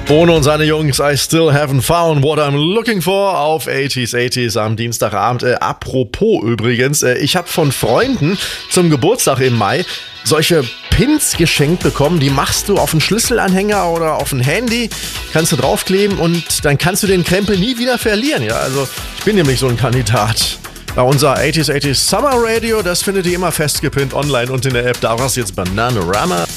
Bono und seine Jungs, I still haven't found what I'm looking for auf 80s am Dienstagabend. Apropos übrigens, ich habe von Freunden zum Geburtstag im Mai solche Pins geschenkt bekommen. Die machst du auf einen Schlüsselanhänger oder auf ein Handy, kannst du draufkleben und dann kannst du den Krempel nie wieder verlieren. Ja, also ich bin nämlich so ein Kandidat. Ja, unser 80s Summer Radio, das findet ihr immer festgepinnt online und in der App. Daraus jetzt Bananarama.